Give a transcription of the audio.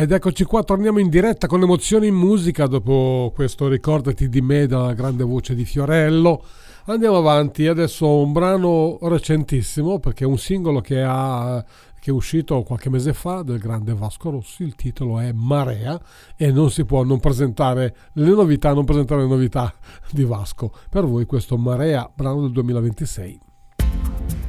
Ed eccoci qua, torniamo in diretta con Emozioni in Musica dopo questo Ricordati di me dalla grande voce di Fiorello. Andiamo avanti, adesso un brano recentissimo perché è un singolo che è uscito qualche mese fa del grande Vasco Rossi, il titolo è Marea e non si può non presentare le novità di Vasco. Per voi questo Marea, brano del 2026.